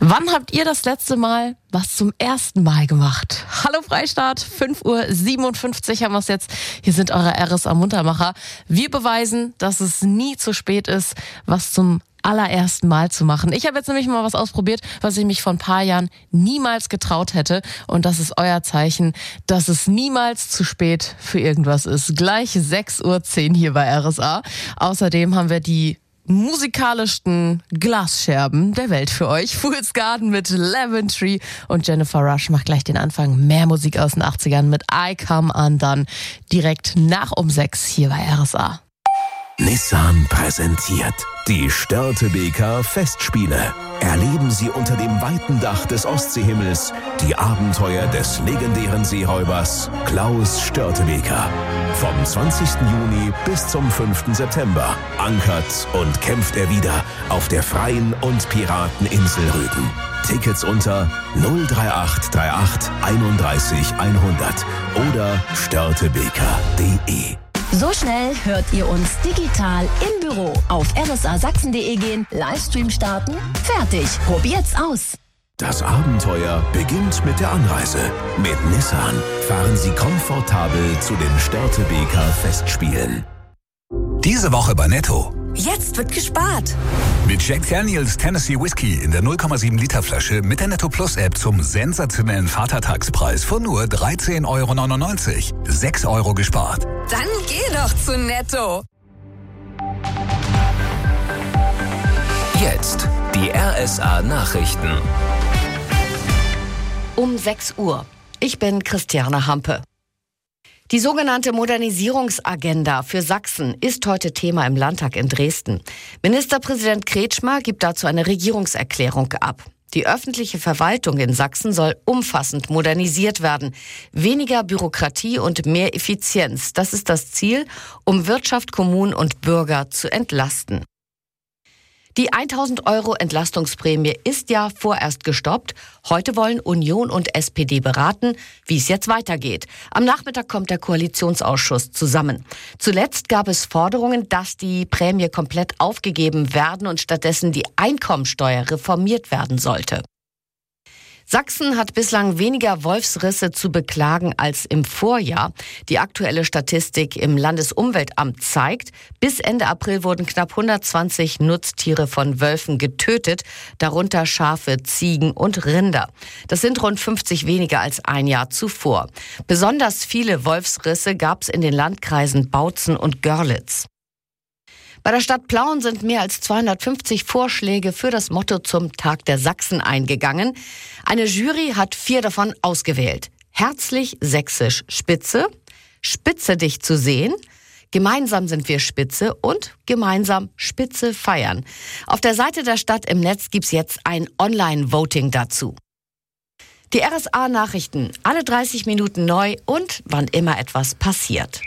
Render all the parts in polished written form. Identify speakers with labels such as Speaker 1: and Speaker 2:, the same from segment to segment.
Speaker 1: Wann habt ihr das letzte Mal was zum ersten Mal gemacht? Hallo Freistaat, 5:57 Uhr haben wir es jetzt. Hier sind eure RSA Muntermacher. Wir beweisen, dass es nie zu spät ist, was zum allerersten Mal zu machen. Ich habe jetzt nämlich mal was ausprobiert, was ich mich vor ein paar Jahren niemals getraut hätte. Und das ist euer Zeichen, dass es niemals zu spät für irgendwas ist. Gleich 6:10 Uhr hier bei RSA. Außerdem haben wir die musikalischsten Glasscherben der Welt für euch. Fool's Garden mit Lemon Tree und Jennifer Rush macht gleich den Anfang. Mehr Musik aus den 80ern mit I Come Undone. Direkt nach 6 hier bei RSA.
Speaker 2: Nissan präsentiert die Störtebeker Festspiele. Erleben Sie unter dem weiten Dach des Ostseehimmels die Abenteuer des legendären Seeräubers Klaus Störtebeker. Vom 20. Juni bis zum 5. September ankert und kämpft er wieder auf der freien und Pirateninsel Rügen. Tickets unter 03838 31 100 oder störtebeker.de.
Speaker 3: So schnell hört ihr uns digital im Büro. Auf rsasachsen.de gehen, Livestream starten, fertig. Probiert's aus.
Speaker 2: Das Abenteuer beginnt mit der Anreise. Mit Nissan fahren Sie komfortabel zu den Störtebeker Festspielen.
Speaker 4: Diese Woche bei Netto.
Speaker 5: Jetzt wird gespart.
Speaker 4: Mit Jack Daniels Tennessee Whiskey in der 0,7 Liter Flasche mit der Netto Plus App zum sensationellen Vatertagspreis von nur 13,99 €. 6 € gespart.
Speaker 5: Dann geh doch zu Netto.
Speaker 2: Jetzt die RSA Nachrichten.
Speaker 6: Um 6 Uhr. Ich bin Christiane Hampe. Die sogenannte Modernisierungsagenda für Sachsen ist heute Thema im Landtag in Dresden. Ministerpräsident Kretschmer gibt dazu eine Regierungserklärung ab. Die öffentliche Verwaltung in Sachsen soll umfassend modernisiert werden. Weniger Bürokratie und mehr Effizienz. Das ist das Ziel, um Wirtschaft, Kommunen und Bürger zu entlasten. Die 1.000 € Entlastungsprämie ist ja vorerst gestoppt. Heute wollen Union und SPD beraten, wie es jetzt weitergeht. Am Nachmittag kommt der Koalitionsausschuss zusammen. Zuletzt gab es Forderungen, dass die Prämie komplett aufgegeben werden und stattdessen die Einkommensteuer reformiert werden sollte. Sachsen hat bislang weniger Wolfsrisse zu beklagen als im Vorjahr. Die aktuelle Statistik im Landesumweltamt zeigt, bis Ende April wurden knapp 120 Nutztiere von Wölfen getötet, darunter Schafe, Ziegen und Rinder. Das sind rund 50 weniger als ein Jahr zuvor. Besonders viele Wolfsrisse gab es in den Landkreisen Bautzen und Görlitz. Bei der Stadt Plauen sind mehr als 250 Vorschläge für das Motto zum Tag der Sachsen eingegangen. Eine Jury hat 4 davon ausgewählt. Herzlich sächsisch Spitze, Spitze dich zu sehen, gemeinsam sind wir Spitze und gemeinsam Spitze feiern. Auf der Seite der Stadt im Netz gibt's jetzt ein Online-Voting dazu. Die RSA-Nachrichten, alle 30 Minuten neu und wann immer etwas passiert.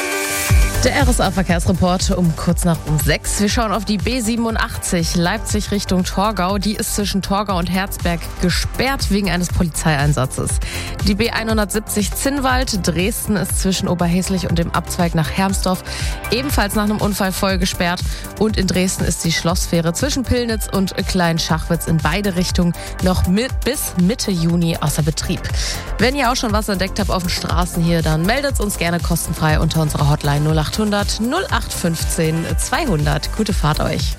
Speaker 1: Der RSA-Verkehrsreport um kurz nach 6. Wir schauen auf die B87 Leipzig Richtung Torgau. Die ist zwischen Torgau und Herzberg gesperrt wegen eines Polizeieinsatzes. Die B170 Zinnwald Dresden ist zwischen Oberhäslich und dem Abzweig nach Hermsdorf ebenfalls nach einem Unfall voll gesperrt. Und in Dresden ist die Schlossfähre zwischen Pillnitz und Kleinschachwitz in beide Richtungen noch bis Mitte Juni außer Betrieb. Wenn ihr auch schon was entdeckt habt auf den Straßen hier, dann meldet uns gerne kostenfrei unter unserer Hotline 0800 0815 200. Gute Fahrt euch.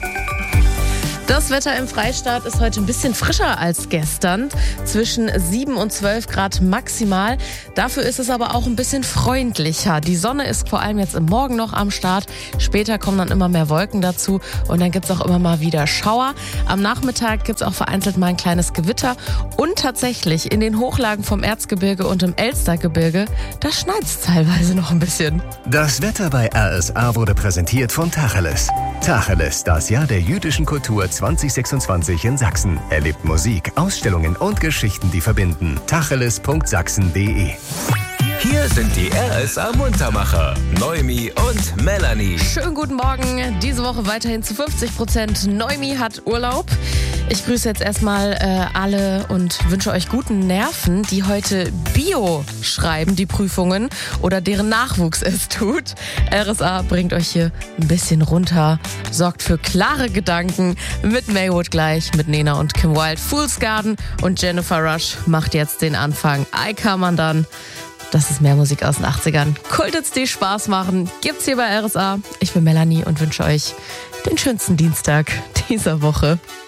Speaker 1: Das Wetter im Freistaat ist heute ein bisschen frischer als gestern. Zwischen 7 und 12 Grad maximal. Dafür ist es aber auch ein bisschen freundlicher. Die Sonne ist vor allem jetzt im Morgen noch am Start. Später kommen dann immer mehr Wolken dazu. Und dann gibt's auch immer mal wieder Schauer. Am Nachmittag gibt's auch vereinzelt mal ein kleines Gewitter. Und tatsächlich in den Hochlagen vom Erzgebirge und im Elstergebirge, da schneit's teilweise noch ein bisschen.
Speaker 7: Das Wetter bei RSA wurde präsentiert von Tacheles. Tacheles, das Jahr der jüdischen Kultur 2026 in Sachsen. Erlebt Musik, Ausstellungen und Geschichten, die verbinden. tacheles.sachsen.de.
Speaker 2: Hier sind die RSA Muntermacher, Noemi und Melanie.
Speaker 1: Schönen guten Morgen. Diese Woche weiterhin zu 50%. Noemi hat Urlaub. Ich grüße jetzt erstmal alle und wünsche euch guten Nerven, die heute Bio schreiben, die Prüfungen, oder deren Nachwuchs es tut. RSA bringt euch hier ein bisschen runter, sorgt für klare Gedanken mit Maywood gleich, mit Nena und Kim Wilde. Fool's Garden und Jennifer Rush macht jetzt den Anfang. I Come Undone. Das ist mehr Musik aus den 80ern. Kulthits, die Spaß machen, gibt's hier bei RSA. Ich bin Melanie und wünsche euch den schönsten Dienstag dieser Woche.